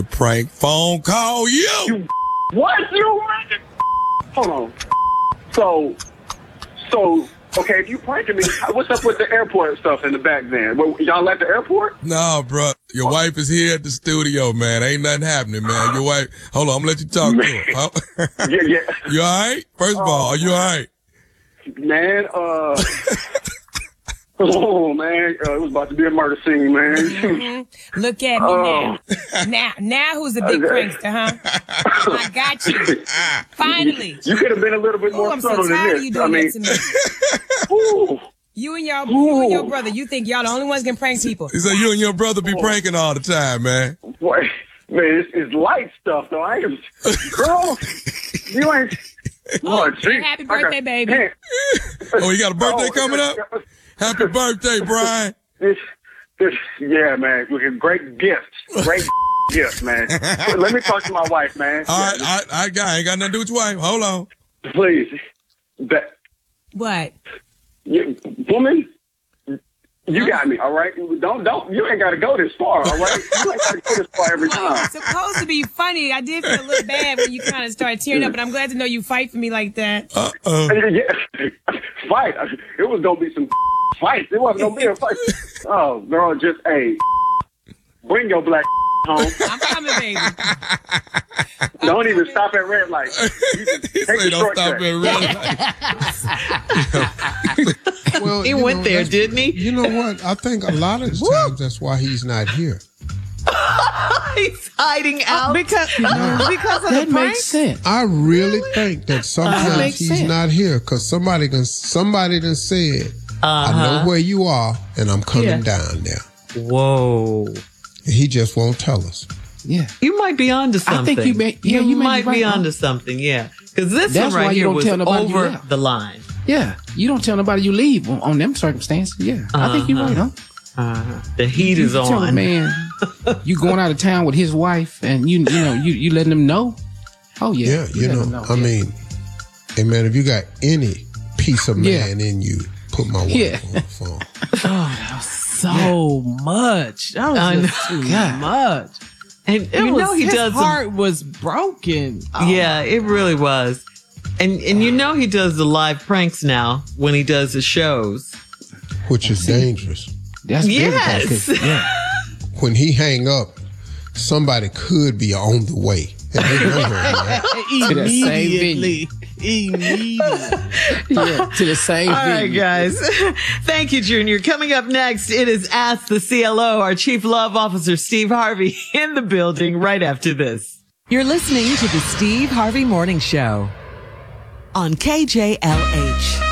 Prank phone call you. What? You? Hold on. So, okay, if you pranking me, what's up with the airport stuff in the back then? Y'all at the airport? No, bro. Your wife is here at the studio, man. Ain't nothing happening, man. Your wife, hold on, I'm gonna let you talk to her. Yeah. You all right? First of all, are you all right? Man, oh, man, it was about to be a murder scene, man. Mm-hmm. Look at me now. Now who's the big prankster, huh? I got you. Finally. You could have been a little bit more subtle than this. You doing that to me. You and your brother, you think y'all the only ones can prank people. He said you and your brother be pranking all the time, man. Boy, man, it's light stuff, though. Girl, you ain't... Lord, happy birthday, baby. Oh, you got a birthday coming up? Happy birthday, Brian. Yeah, man. Great gifts. Great gifts, man. Let me talk to my wife, man. All right, I ain't got nothing to do with your wife. Hold on. Please. What? Woman, you got me, all right? Don't. You ain't got to go this far, all right? You ain't got to go this far every time. It's supposed to be funny. I did feel a little bad when you kind of started tearing up, but I'm glad to know you fight for me like that. Yeah. Fight. It was going to be some fight. It wasn't going to be a fight. Oh, girl, just, hey, bring your black home. I'm coming, baby. Don't even stop at red light. You just take the don't stop shortcut. at red light. Well, he went there, didn't he? You know what? I think a lot of the times that's why he's not here. He's hiding out because of that the makes sense. I really think that sometimes he's not here because somebody done said, I know where you are and I'm coming down there. Whoa. He just won't tell us. Yeah. You might be onto something. I think you might be be right, onto something, yeah. Because this That's one why right you here don't was tell nobody you over left. the line. Yeah. You don't tell nobody you leave on them circumstances. Yeah. I think you're right, huh? The heat is on. Tell a man, you going out of town with his wife and you letting him know? Oh, yeah. I mean, hey, man, if you got any piece of man in you, put my wife on the phone. Oh, that was so much. That was just too much. And his heart was broken. Oh. Yeah, it really was. And you know he does the live pranks now when he does the shows. Which is dangerous. That's yes. When he hang up, somebody could be on the way. And they know where he to that same venue. To the same venue. All right, guys. Thank you, Junior. Coming up next, it is Ask the CLO. Our Chief Love Officer, Steve Harvey, in the building right after this. You're listening to the Steve Harvey Morning Show on KJLH.